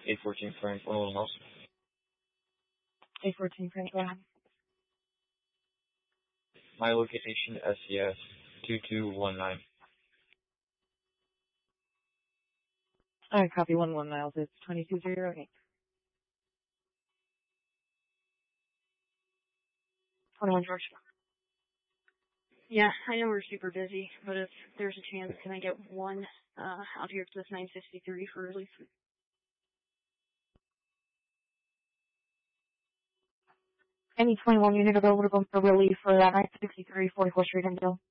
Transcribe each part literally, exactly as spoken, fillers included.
eight fourteen Frank, one of those. eight fourteen Frank, go ahead. My location, S C S two two one nine. Alright, copy one one miles. It's twenty-two zero eight. twenty-one George. Yeah, I know we're super busy, but if there's a chance, can I get one uh, out here to this nine sixty-three for relief? Any twenty-one unit available for relief for that nine sixty-three forty-fourth Street in Bill.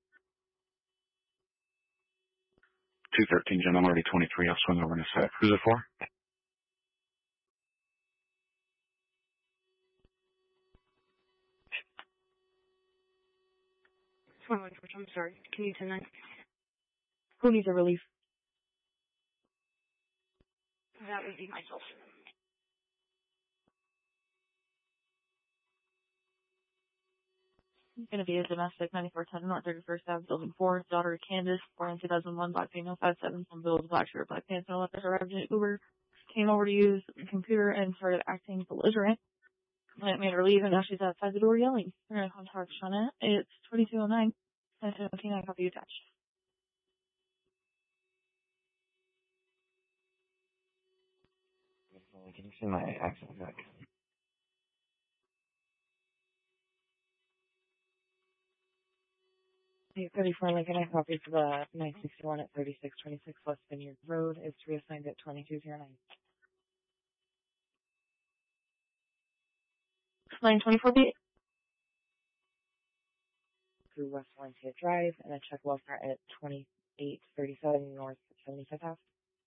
two thirteen, Jen. I'm already twenty-three. I'll swing over in a sec. Who's it for? twenty-one George, I'm sorry. Can you send that? Who needs a relief? That would be myself. It's going to be a domestic ninety-four ten North thirty-first Avenue, Building four, daughter of Candace, born in two thousand one, black female, five seven, from Bill's black shirt, black pants, no leather, arrived in Uber, came over to use the computer and started acting belligerent. And it made her leave, and now she's outside the door yelling. We're going to contact Shauna. It's twenty-two oh nine, nineteen oh nine, copy attached. Can you see my accent back? eight thirty-four Lincoln, I copy for the nine sixty-one at thirty-six twenty-six West Vineyard Road. It's reassigned at twenty-two oh nine. nine twenty-four B. Through West Valencia Drive, and then check welfare at twenty-eight thirty-seven North seventy-fifth Ave.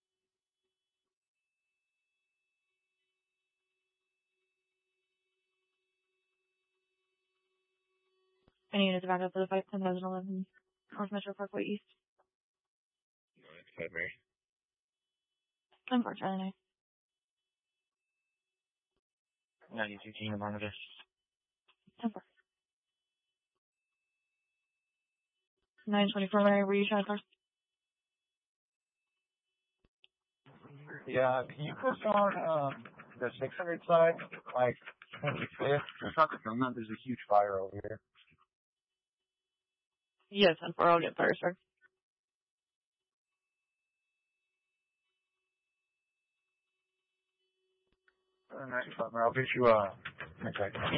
Any units back up to the five ten thousand eleven North Metro Parkway East? No, it's five Mary. ten four Charlie nine. ninety-two King of Monitor. ten four. nine twenty-four Mary, were you trying to cars? Yeah, can you push on um, the six hundred side, like twenty-fifth? There's not film that. There's a huge fire over here. Yes, ten four, I'll get fire, sir. All right, I'll bet you, uh, okay.